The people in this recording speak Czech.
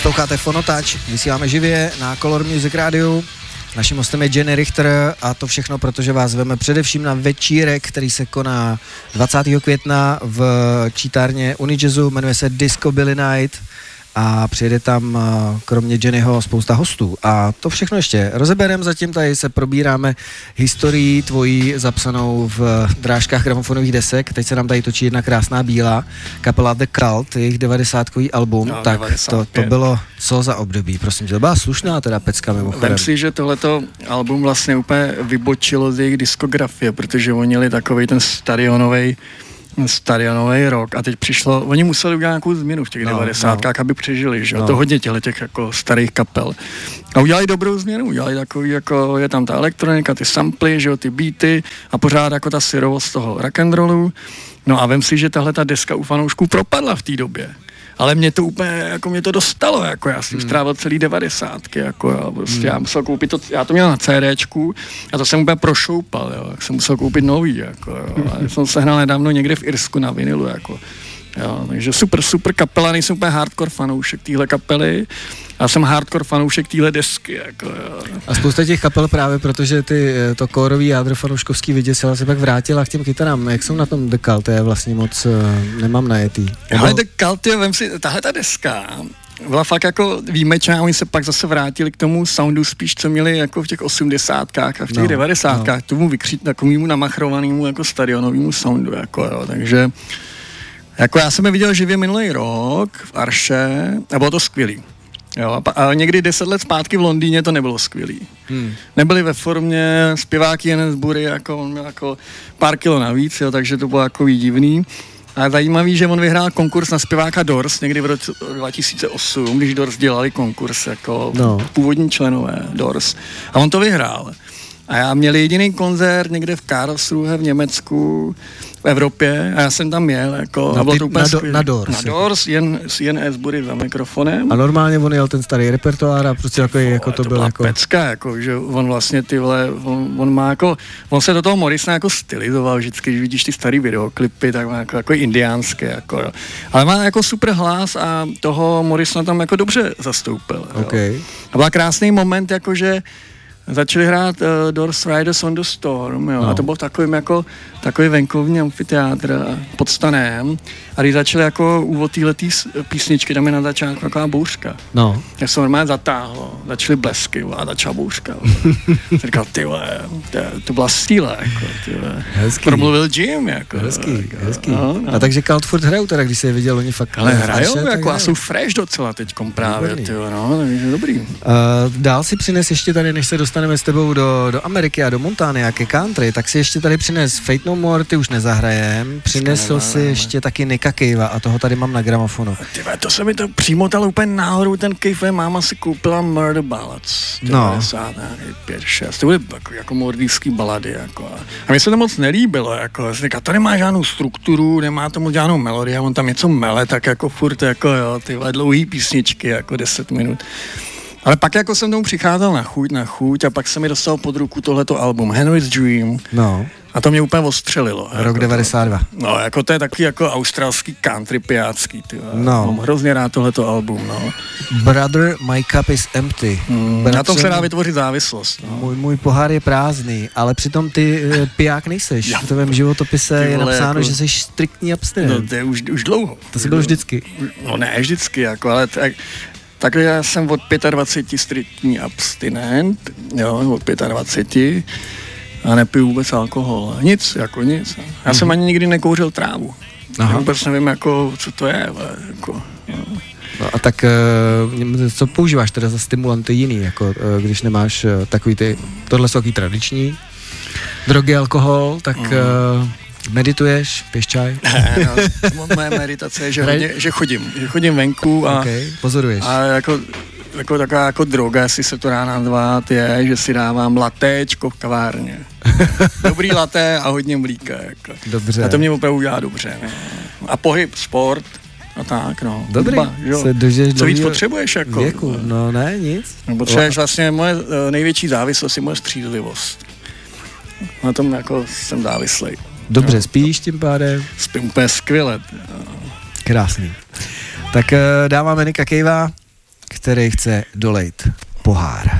Posloucháte Phonotač, vysíláme živě na Color Music Radio. Naším hostem je Jenny Richter a to všechno, protože vás zveme především na večírek, který se koná 20. května v čítárně Unijazzu, jmenuje se Disco Billy Night a přijede tam kromě Jennyho spousta hostů. A to všechno ještě rozebereme, zatím tady se probíráme historii tvojí zapsanou v drážkách gramofonových desek. Teď se nám tady točí jedna krásná bílá kapela The Cult, jejich 90kový album. No, tak to bylo co za období, prosím tě, to byla slušná teda pecka mimochodem. Vem si, že tohleto album vlastně úplně vybočilo z jejich diskografie, protože oni měli takovej ten stadionový rok a teď přišlo, oni museli udělat nějakou změnu v těch 90kách, aby přežili, že to hodně těch jako starých kapel. A udělali dobrou změnu, udělali takový, jako je tam ta elektronika, ty samply, že jo, ty beaty a pořád jako ta syrovost toho rock'n'rollu. No a vem si, že tahle ta deska u fanoušků propadla v té době. Ale mě to úplně, jako mě to dostalo, jako já jsem strávil celý 90, jako jo, prostě já musel koupit to, já to měl na CDčku a to jsem úplně prošoupal, jo, jak jsem musel koupit nový, jako jo, a jsem sehnal nedávno někde v Irsku na vinilu, jako, jo, takže super kapela, nejsem úplně hardcore fanoušek téhle kapely, já jsem hardcore fanoušek téhle desky, jako jo. A spousta těch kapel právě, protože to kórový jádro fanouškovský vyděsila, se pak vrátila k těm kytarám. Jak jsou na tom The Cult? Já vlastně moc nemám najetý. Ale The Cult, vem si, tahle ta deska byla fakt jako výjimečná, oni se pak zase vrátili k tomu soundu spíš, co měli jako v těch 80kách a v těch 90kách, tomu takovému namachrovanému jako stadionovému soundu, jako jo, takže jako já jsem je viděl živě minulý rok v Arše a bylo to skvělý. Jo, a někdy 10 let zpátky v Londýně to nebylo skvělý. Nebyli ve formě, zpěváky Jen Bury, jako on měl jako pár kilo navíc, jo, takže to bylo jako divný. A zajímavý, že on vyhrál konkurs na zpěváka Doors někdy v roce 2008, když Doors dělali konkurs jako původní členové Doors. A on to vyhrál. A já měl jediný koncert někde v Karlsruhe v Německu, v Evropě a já jsem tam jel, jako, a bylo to úplně na Doors. Na Doors, jen Esbury za mikrofonem. A normálně on jel ten starý repertoár a prostě jako to byl jako... pecka, jako, že on vlastně on má jako, on se do toho Morrisona jako stylizoval vždycky, když vidíš ty starý videoklipy, tak má jako indiánské, jako, ale má jako super hlas a toho Morrisona tam jako dobře zastoupil. Okay. A byl krásný moment, jakože začali hrát Doors Riders on the Storm, jo, a to byl takový venkovní amfiteátr pod stanem a když začali jako úvod téhletý písničky, tam je na začátku taková bouřka. No. Jak se normálně zatáhlo, začaly blesky a začala bouřka. Jsem říkal, ty vole, to byla síla, jako, ty vole. Promluvil Jim, jako. Hezký. No. A takže Cult furt hrajou teda, když se je viděl, oni fakt... Ale hrajou, jako, a jsou fresh docela teďkom právě, tyjo, no, takže dobrý. Dál si přines ještě tady, než se dostaneme s tebou do Ameriky a do Montány a ke country, tak si ještě tady přines Fate No More, ty už nezahrajem, přinesl si ještě taky Nicka Cavea a toho tady mám na gramofonu. Tyve, to se mi to přimotalo úplně náhodou, ten Cave, máma si koupila Murder Ballads, 95, 6, to byly jako mordýský balady, jako. A mně se to moc nelíbilo, jako, říká, to nemá žádnou strukturu, nemá tomu žádnou melodii, a on tam něco mele, tak jako furt, jako jo, tyhle dlouhý písničky, jako 10 minut. Ale pak jako jsem tomu přicházel na chuť a pak se mi dostal pod ruku tohleto album Henry's Dream. No. A to mě úplně ostřelilo. Rok jako 92. No, jako to je takový jako australský country pijácký, ty. No. Mám hrozně rád tohleto album, no. Brother, my cup is empty. Na tom se dá vytvořit závislost. No. Můj pohár je prázdný, ale přitom ty piják nejseš. V tvém životopise je napsáno, jako, že jsi striktní abstinent. No, to je už dlouho. To jsi byl vždycky. No ne, vždycky, jako, ale tak já jsem od 25 striktní abstinent, jo, od 25 a nepiju vůbec alkohol. Nic, jako nic. Já jsem ani nikdy nekouřil trávu. Já vůbec nevím, jako, co to je. Jako, no a tak co používáš teda za stimulanty jiný, jako když nemáš takový tohle jsou takový tradiční drogy, alkohol, tak medituješ, piješ čaj? No, moje meditace je, že chodím venku a, pozoruješ. A jako taková jako droga, jestli se to dá nazvat, je, že si dávám latéčko v kavárně. Dobrý laté a hodně mlíka. Jako. Dobře. A to mě opravdu dělá dobře. No. A pohyb, sport a tak, no. Dobrý. Co víc potřebuješ, jako? Věku, no ne, nic. No, potřebuješ vlastně moje největší závislost je moje střízlivost. Na tom jako jsem závislej. Dobře, spíš tím pádem? Spím úplně skvěle. Krásný. Tak dáváme Nicka Cavea, který chce dolejt pohár.